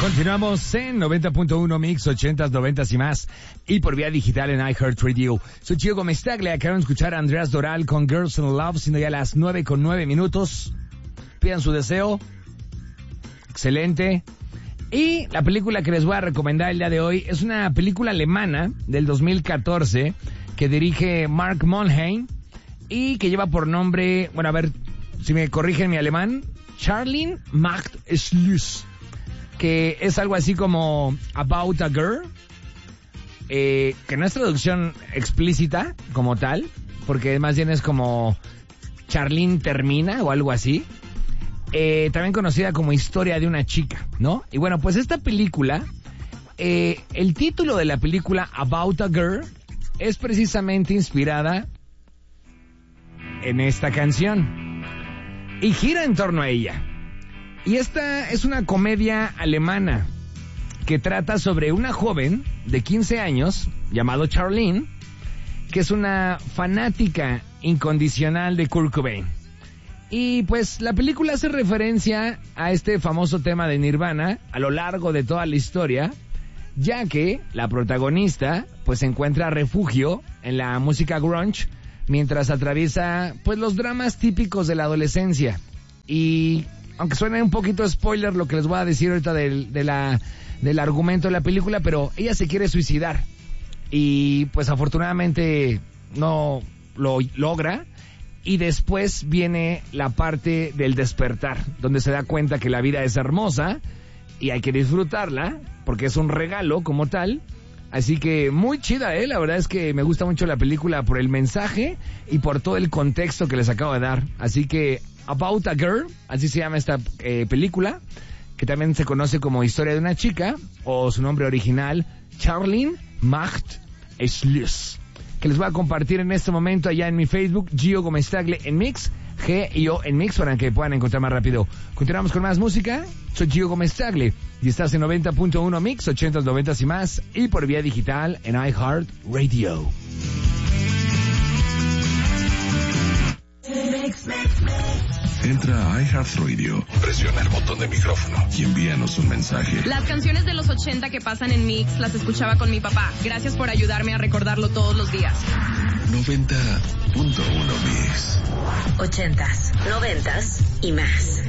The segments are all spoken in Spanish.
Continuamos en 90.1 Mix, 80s, 90s y más. Y por vía digital en iHeartRadio. Soy Gio Gómez Tagle. Acaban de escuchar a Andreas Doral con Girls in Love, siendo ya las 9:09. Pidan su deseo. Excelente. Y la película que les voy a recomendar el día de hoy es una película alemana del 2014 que dirige Mark Monheim y que lleva por nombre, bueno, a ver si me corrigen mi alemán, Charlene macht Schluss, que es algo así como About a Girl, que no es traducción explícita como tal, porque más bien es como Charlene termina o algo así. También conocida como Historia de una chica, ¿no? Y bueno, pues esta película, el título de la película About a Girl es precisamente inspirada en esta canción y gira en torno a ella. Y esta es una comedia alemana que trata sobre una joven de 15 años llamado Charlene, que es una fanática incondicional de Kurt Cobain. Y pues la película hace referencia a este famoso tema de Nirvana a lo largo de toda la historia, ya que la protagonista pues encuentra refugio en la música grunge mientras atraviesa pues los dramas típicos de la adolescencia. Y aunque suene un poquito spoiler lo que les voy a decir ahorita del argumento de la película, pero ella se quiere suicidar y pues afortunadamente no lo logra. Y después viene la parte del despertar, donde se da cuenta que la vida es hermosa y hay que disfrutarla, porque es un regalo como tal. Así que muy chida, la verdad es que me gusta mucho la película por el mensaje y por todo el contexto que les acabo de dar. Así que About a Girl, así se llama esta película, que también se conoce como Historia de una chica, o su nombre original, Charlene macht Schluss, que les voy a compartir en este momento allá en mi Facebook, Gio Gómez Tagle en Mix, G-I-O en Mix, para que puedan encontrar más rápido. Continuamos con más música. Soy Gio Gómez Tagle y estás en 90.1 Mix, 80s, 90s y más, y por vía digital en iHeartRadio. Entra a iHeartRadio, presiona el botón de micrófono y envíanos un mensaje. Las canciones de los 80 que pasan en Mix las escuchaba con mi papá. Gracias por ayudarme a recordarlo todos los días. 90.1 Mix. 80s, 90s y más.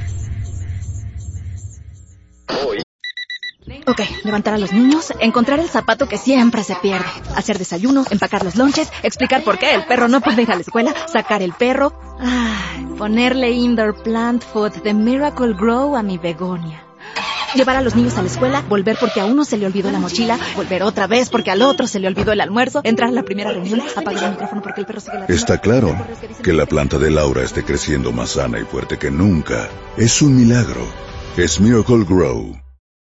Ok, levantar a los niños, encontrar el zapato que siempre se pierde, hacer desayuno, empacar los lonches, explicar por qué el perro no puede ir a la escuela, sacar el perro, ponerle indoor plant food de Miracle Grow a mi begonia. Llevar a los niños a la escuela, volver porque a uno se le olvidó la mochila, volver otra vez porque al otro se le olvidó el almuerzo, entrar a la primera reunión, apagar el micrófono porque el perro sigue la... Está claro que la planta de Laura esté creciendo más sana y fuerte que nunca. Es un milagro. Es Miracle Grow.